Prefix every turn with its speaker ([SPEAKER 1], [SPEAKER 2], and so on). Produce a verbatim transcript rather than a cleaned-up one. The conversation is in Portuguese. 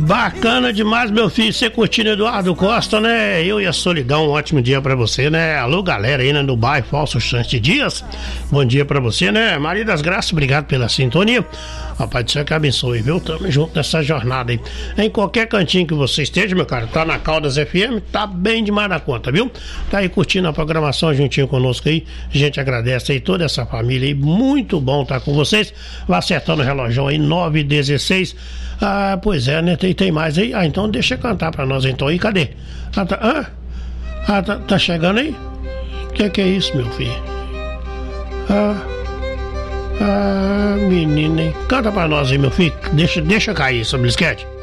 [SPEAKER 1] Bacana demais, meu filho, você curtindo Eduardo Costa, né? Eu e a Solidão, um ótimo dia pra você, né? Alô, galera aí, né, no bairro Falso Chante Dias, bom dia pra você, né? Maria das Graças, obrigado pela sintonia. Rapaz do céu que abençoe, viu? Tamo junto nessa jornada aí. Em qualquer cantinho que você esteja, meu cara, tá na Caldas F M, tá bem demais na conta, viu? Tá aí curtindo a programação juntinho conosco aí. A gente agradece aí toda essa família aí. Muito bom estar com vocês. Vai acertando o relógio aí, nove e dezesseis. Ah, pois é, né? Tem, tem mais aí. Ah, então deixa eu cantar pra nós então aí. Cadê? Ah, tá, ah, ah, tá, tá chegando aí? O que que é isso, meu filho? Ah. Ah, menina, hein? Canta pra nós aí, meu filho. Deixa, deixa cair essa blisquete.